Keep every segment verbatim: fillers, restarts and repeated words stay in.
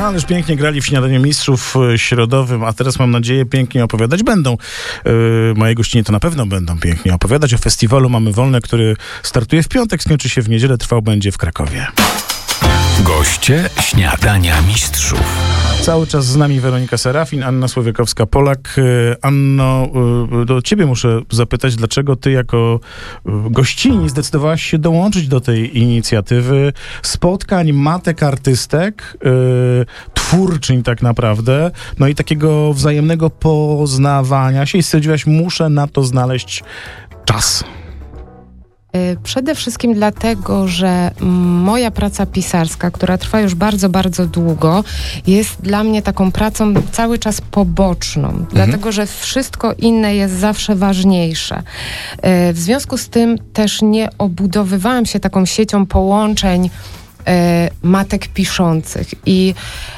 Ależ pięknie grali w Śniadaniu Mistrzów środowym, a teraz mam nadzieję pięknie opowiadać będą. Yy, moje gościnie to na pewno będą pięknie opowiadać o festiwalu Mamy Wolne, który startuje w piątek, skończy się w niedzielę, trwał będzie w Krakowie. Goście Śniadania Mistrzów. Cały czas z nami Weronika Serafin, Anna Słowiekowska-Polak. Anno, do ciebie muszę zapytać, dlaczego ty jako gościni zdecydowałaś się dołączyć do tej inicjatywy spotkań matek artystek, twórczyń tak naprawdę, no i takiego wzajemnego poznawania się i stwierdziłaś, muszę na to znaleźć czas. Przede wszystkim dlatego, że moja praca pisarska, która trwa już bardzo, bardzo długo, jest dla mnie taką pracą cały czas poboczną, mhm. dlatego, że wszystko inne jest zawsze ważniejsze. W związku z tym też nie obudowywałam się taką siecią połączeń matek piszących i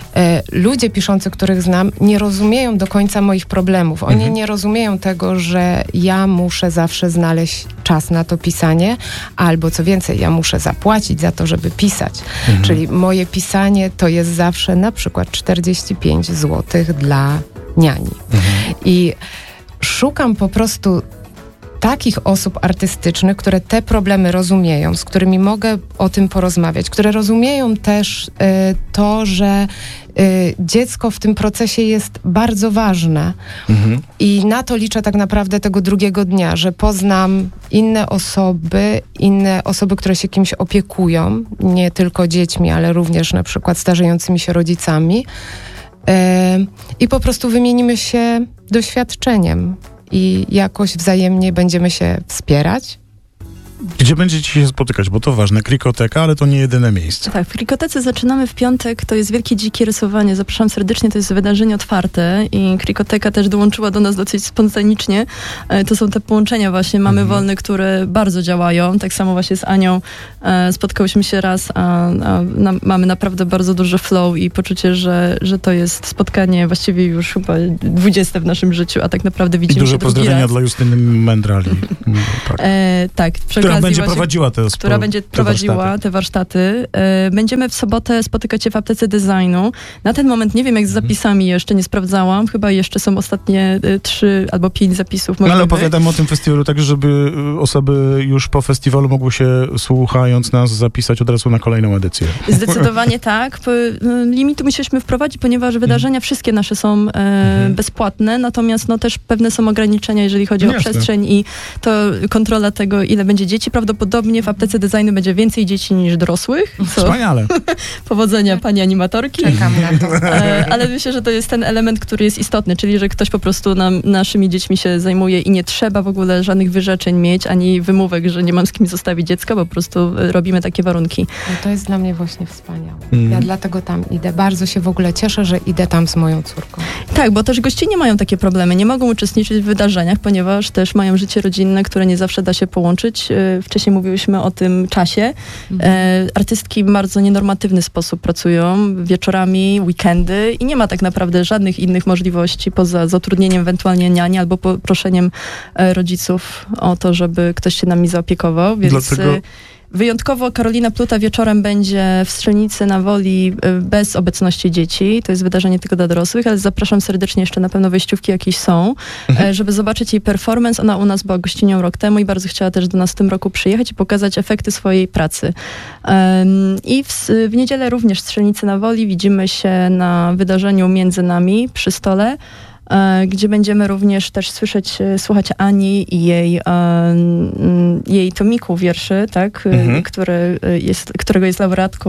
ludzie piszący, których znam, nie rozumieją do końca moich problemów. Oni mhm. nie rozumieją tego, że ja muszę zawsze znaleźć czas na to pisanie, albo co więcej, ja muszę zapłacić za to, żeby pisać. Mhm. Czyli moje pisanie to jest zawsze na przykład czterdzieści pięć złotych dla niani. Mhm. I szukam po prostu takich osób artystycznych, które te problemy rozumieją, z którymi mogę o tym porozmawiać, które rozumieją też y, to, że y, dziecko w tym procesie jest bardzo ważne. Mhm. I na to liczę tak naprawdę tego drugiego dnia, że poznam inne osoby, inne osoby, które się kimś opiekują, nie tylko dziećmi, ale również na przykład starzejącymi się rodzicami. Y, I po prostu wymienimy się doświadczeniem. I jakoś wzajemnie będziemy się wspierać. Gdzie będziecie się spotykać? Bo to ważne. Krikoteka, ale to nie jedyne miejsce. Tak, w Krikotece zaczynamy w piątek. To jest Wielkie Dzikie Rysowanie. Zapraszam serdecznie. To jest wydarzenie otwarte i Krikoteka też dołączyła do nas dosyć spontanicznie. To są te połączenia właśnie Mamy mhm. Wolne, które bardzo działają. Tak samo właśnie z Anią spotkałyśmy się raz, a, a na, mamy naprawdę bardzo duży flow i poczucie, że, że to jest spotkanie właściwie już chyba dwudzieste w naszym życiu, a tak naprawdę widzimy I duże się pozdrowienia raz. dla Justyny Mendrali. tak. E, tak Która będzie właśnie, prowadziła te spo, Która będzie te prowadziła warsztaty. te warsztaty. E, będziemy w sobotę spotykać się w aptece designu. Na ten moment nie wiem, jak z zapisami jeszcze nie sprawdzałam. Chyba jeszcze są ostatnie e, trzy albo pięć zapisów. No, ale opowiadam o tym festiwalu tak, żeby osoby już po festiwalu mogły się, słuchając nas, zapisać od razu na kolejną edycję. Zdecydowanie tak. Limitu musieliśmy wprowadzić, ponieważ wydarzenia wszystkie nasze są e, mhm. bezpłatne, natomiast no, też pewne są ograniczenia, jeżeli chodzi Jasne. o przestrzeń i to kontrola tego, ile będzie dzieci. Prawdopodobnie w aptece designu będzie więcej dzieci niż dorosłych. Co? Wspaniale. Powodzenia pani animatorki. Czekam na to. E, ale myślę, że to jest ten element, który jest istotny, czyli że ktoś po prostu nam, naszymi dziećmi się zajmuje i nie trzeba w ogóle żadnych wyrzeczeń mieć, ani wymówek, że nie mam z kim zostawić dziecka, po prostu robimy takie warunki. No to jest dla mnie właśnie wspaniałe. Mm. Ja dlatego tam idę. Bardzo się w ogóle cieszę, że idę tam z moją córką. Tak, bo też goście nie mają takie problemy, nie mogą uczestniczyć w wydarzeniach, ponieważ też mają życie rodzinne, które nie zawsze da się połączyć. Wcześniej mówiłyśmy o tym czasie. Mhm. E, artystki w bardzo nienormatywny sposób pracują wieczorami, weekendy i nie ma tak naprawdę żadnych innych możliwości poza zatrudnieniem ewentualnie niani albo proszeniem e, rodziców o to, żeby ktoś się nami zaopiekował, więc... Dlatego... Wyjątkowo Karolina Pluta wieczorem będzie w Strzelnicy na Woli bez obecności dzieci. To jest wydarzenie tylko dla dorosłych, ale zapraszam serdecznie, jeszcze na pewno wejściówki jakieś są, mhm. żeby zobaczyć jej performance. Ona u nas była gościnią rok temu i bardzo chciała też do nas w tym roku przyjechać i pokazać efekty swojej pracy. Um, I w, w niedzielę również w Strzelnicy na Woli widzimy się na wydarzeniu Między Nami przy stole, gdzie będziemy również też słyszeć, słuchać Ani i jej, um, jej tomiku wierszy, tak, mhm. który jest, którego jest laureatką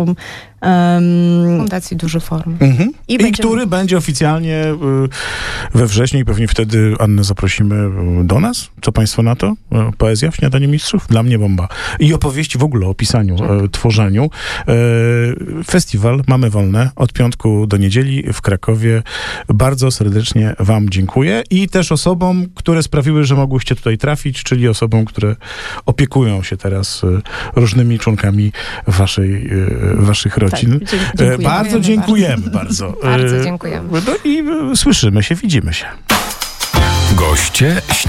um, Fundacji Duży Forum. Mhm. I, I będziemy... który będzie oficjalnie y, we wrześniu i pewnie wtedy Annę zaprosimy do nas. Co państwo na to? Poezja w Śniadaniu Mistrzów? Dla mnie bomba. I opowieści w ogóle o pisaniu, tak. e, tworzeniu. E, festiwal Mamy Wolne od piątku do niedzieli w Krakowie. Bardzo serdecznie wam dziękuję i też osobom, które sprawiły, że mogłyście tutaj trafić, czyli osobom, które opiekują się teraz różnymi członkami waszej, waszych rodzin. Tak, dziękujemy bardzo dziękujemy. Bardzo. Bardzo dziękujemy. No i słyszymy się, widzimy się. Goście